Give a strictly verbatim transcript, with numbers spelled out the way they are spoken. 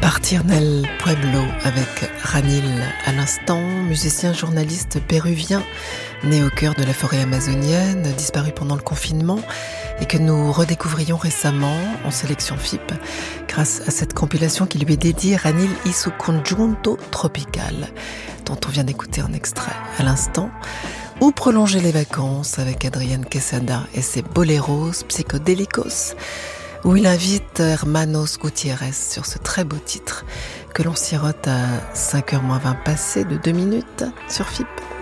Partir nel Pueblo avec Ranil à l'instant, musicien journaliste péruvien, né au cœur de la forêt amazonienne, disparu pendant le confinement et que nous redécouvrions récemment en sélection F I P grâce à cette compilation qui lui est dédiée, Ranil y su conjunto tropical, dont on vient d'écouter un extrait à l'instant, ou prolonger les vacances avec Adrián Quesada et ses boleros psychodélicos, où il invite Hermanos Gutiérrez sur ce très beau titre que l'on sirote à cinq heures moins vingt passées de deux minutes sur F I P.